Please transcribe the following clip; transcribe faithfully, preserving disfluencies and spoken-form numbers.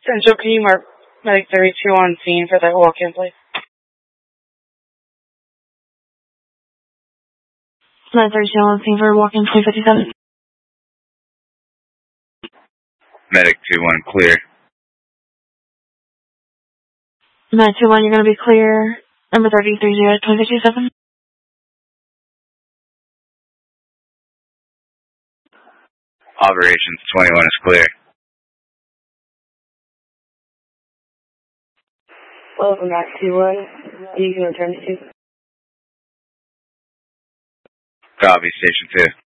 Central, can you mark Medic thirty-two on scene for that walk-in, please? Medic thirty-two on scene for walk-in two fifty-seven. Medic two one, clear. Medic two one, you're going to be clear. Number thirty-three zero two fifty-seven. Operations twenty-one is clear. Over Mac two one, you can return to. Copy, Station two.